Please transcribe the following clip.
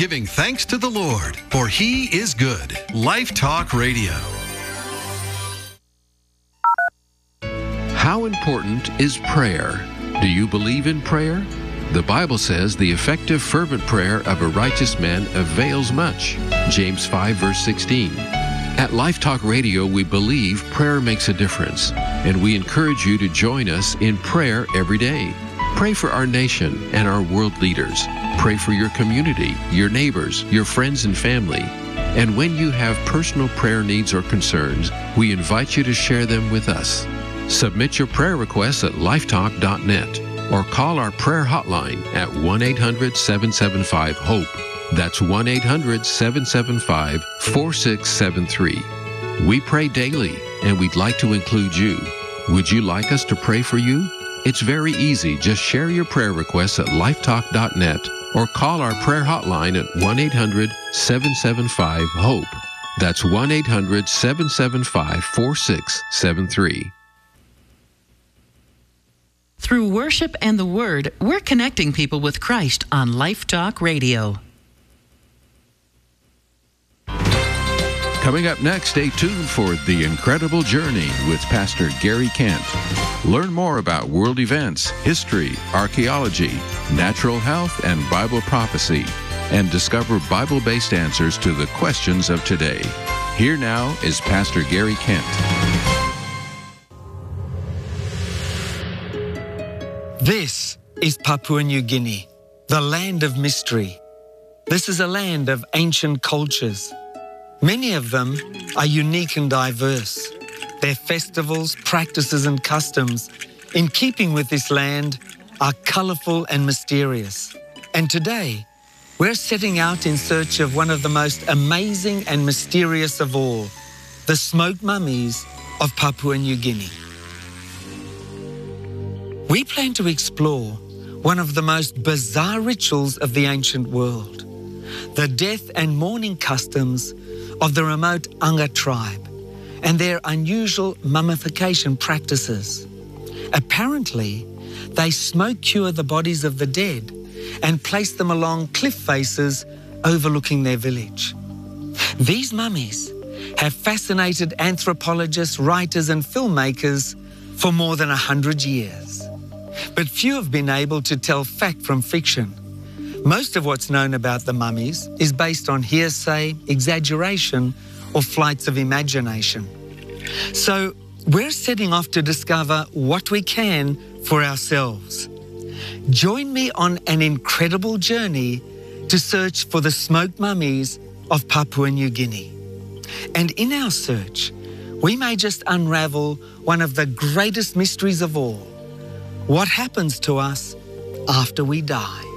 giving thanks to the Lord, for He is good. Life Talk Radio. How important is prayer? Do you believe in prayer? The Bible says the effective fervent prayer of a righteous man avails much. James 5 verse 16. At Life Talk Radio, we believe prayer makes a difference, and we encourage you to join us in prayer every day. Pray for our nation and our world leaders. Pray for your community, your neighbors, your friends and family. And when you have personal prayer needs or concerns, we invite you to share them with us. Submit your prayer requests at lifetalk.net or call our prayer hotline at 1-800-775-HOPE. That's 1-800-775-4673. We pray daily, and we'd like to include you. Would you like us to pray for you? It's very easy. Just share your prayer requests at lifetalk.net or call our prayer hotline at 1-800-775-HOPE. That's 1-800-775-4673. Through worship and the Word, we're connecting people with Christ on Life Talk Radio. Coming up next, stay tuned for The Incredible Journey with Pastor Gary Kent. Learn more about world events, history, archaeology, natural health, and Bible prophecy, and discover Bible-based answers to the questions of today. Here now is Pastor Gary Kent. This is Papua New Guinea, the land of mystery. This is a land of ancient cultures. Many of them are unique and diverse. Their festivals, practices and customs, in keeping with this land, are colourful and mysterious. And today, we're setting out in search of one of the most amazing and mysterious of all, the smoked mummies of Papua New Guinea. We plan to explore one of the most bizarre rituals of the ancient world, the death and mourning customs of the remote Anga tribe and their unusual mummification practices. Apparently, they smoke cure the bodies of the dead and place them along cliff faces overlooking their village. These mummies have fascinated anthropologists, writers and filmmakers for more than 100 years. But few have been able to tell fact from fiction. Most of what's known about the mummies is based on hearsay, exaggeration, or flights of imagination. So we're setting off to discover what we can for ourselves. Join me on an incredible journey to search for the smoked mummies of Papua New Guinea. And in our search, we may just unravel one of the greatest mysteries of all. What happens to us after we die?